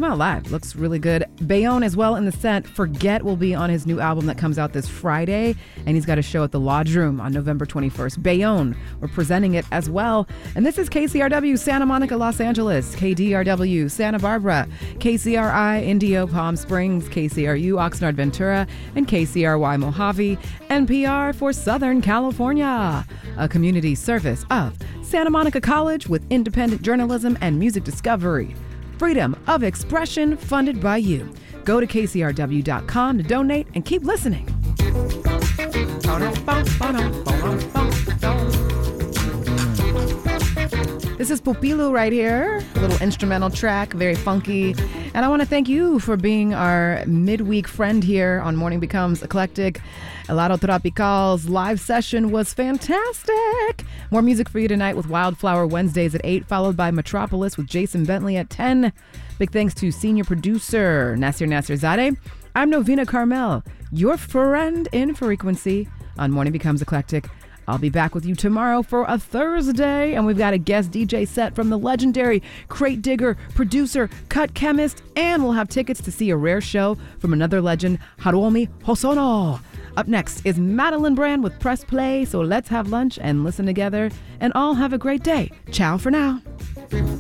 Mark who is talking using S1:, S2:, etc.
S1: out live. Looks really good. Bayonne as well in the set. Forget will be on his new album that comes out this Friday, and he's got a show at the Lodge Room on November 21st. Bayonne, we're presenting it as well. And this is KCRW Santa Monica, Los Angeles, KDRW Santa Barbara, KCRI Indio Palm Springs, KCRU Oxnard Ventura, and KCRY Mojave, NPR for Southern California. A community service of Santa Monica College with independent journalism and music discovery. Freedom of expression funded by you. Go to kcrw.com to donate and keep listening. This is Pupilu right here, a little instrumental track, very funky. And I want to thank you for being our midweek friend here on Morning Becomes Eclectic. Helado Tropical's live session was fantastic. More music for you tonight with Wildflower Wednesdays at 8, followed by Metropolis with Jason Bentley at 10. Big thanks to senior producer Nasir Zade. I'm Novena Carmel, your friend in frequency on Morning Becomes Eclectic. I'll be back with you tomorrow for a Thursday, and we've got a guest DJ set from the legendary crate digger, producer, cut chemist, and we'll have tickets to see a rare show from another legend, Haruomi Hosono. Up next is Madeline Brand with Press Play, so let's have lunch and listen together, and all have a great day. Ciao for now.